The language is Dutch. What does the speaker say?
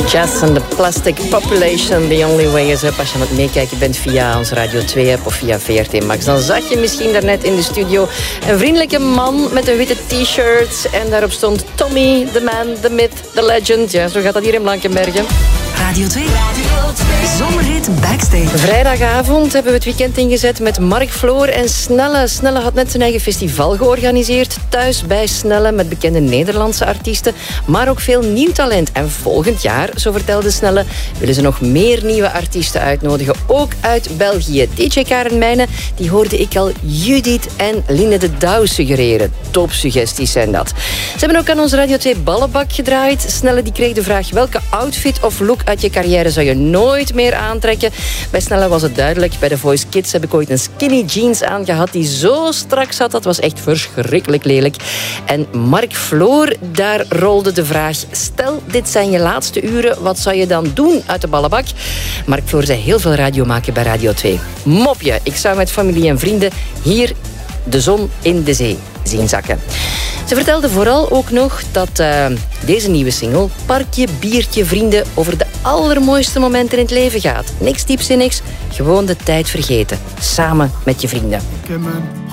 Jazz and the Plastic Population, the only way is up. Als je aan het meekijken bent via onze Radio 2-app of via VRT Max, dan zag je misschien daarnet in de studio een vriendelijke man met een witte t-shirt. En daarop stond Tommy, the man, the myth, the legend. Ja, zo gaat dat hier in Blankenbergen. Radio 2. Zomerhit Backstage. Vrijdagavond hebben we het weekend ingezet met Mark Floor en Snelle. Snelle had net zijn eigen festival georganiseerd. Thuis bij Snelle met bekende Nederlandse artiesten. Maar ook veel nieuw talent. En volgend jaar, zo vertelde Snelle, willen ze nog meer nieuwe artiesten uitnodigen. Ook uit België. DJ Karen Mijnen, die hoorde ik al Judith en Line de Douw suggereren. Topsuggesties zijn dat. Ze hebben ook aan onze Radio 2 ballenbak gedraaid. Snelle die kreeg de vraag: welke outfit of look uit je carrière zou je nooit meer aantrekken? Bij Snelle was het duidelijk. Bij The Voice Kids heb ik ooit een skinny jeans aangehad die zo strak zat. Dat was echt verschrikkelijk lelijk. En Mark Floor, daar rolde de vraag: stel, dit zijn je laatste uren, wat zou je dan doen uit de ballenbak? Mark Floor zei heel veel radio maken bij Radio 2. Mopje, ik zou met familie en vrienden hier de zon in de zee zien zakken. Ze vertelde vooral ook nog dat deze nieuwe single, Parkje, Biertje, Vrienden, over de allermooiste momenten in het leven gaat. Niks diepzinnigs, gewoon de tijd vergeten. Samen met je vrienden.